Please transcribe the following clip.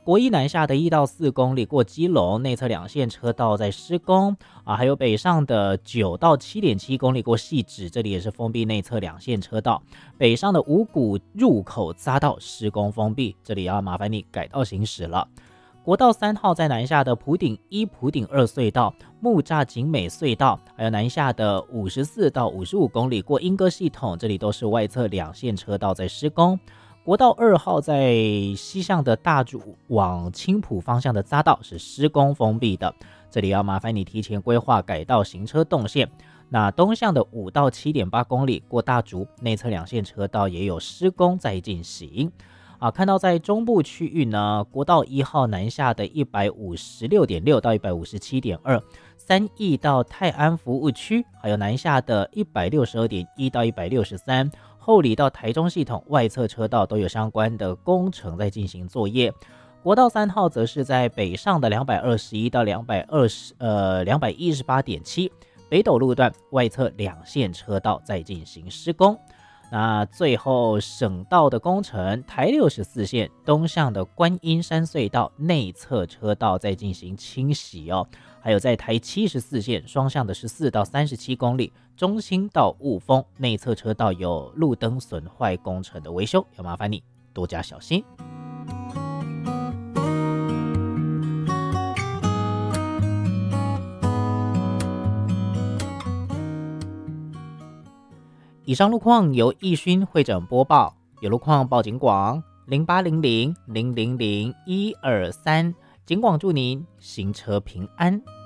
国一南下的1到4公里过基隆，内侧两线车道在施工还有北上的9到7.7公里过汐止，这里也是封闭内侧两线车道。北上的五股入口匝道施工封闭，这里要麻烦你改道行驶了。国道3号在南下的埔顶1、埔顶2隧道、木栅景美隧道，还有南下的54到55公里过莺歌系统，这里都是外侧两线车道在施工。国道2号在西向的大竹往青埔方向的匝道是施工封闭的，这里要麻烦你提前规划改道行车动线。那东向的5到7.8公里过大竹，内侧两线车道也有施工在进行。看到在中部区域呢，国道1号南下的156.6到157.2，三义到泰安服务区，还有南下的162.1到163。后里到台中系统外侧车道都有相关的工程在进行作业。国道3号则是在北上的221到218.7北斗路段外侧两线车道在进行施工。那最后省道的工程，台64线东向的观音山隧道内侧车道在进行清洗还有在台74线双向的14到37公里中兴到雾峰内侧车道有路灯损坏工程的维修，要麻烦你多加小心。以上路况由义勋会诊播报，有路况报警广0800000123，警广祝您行车平安。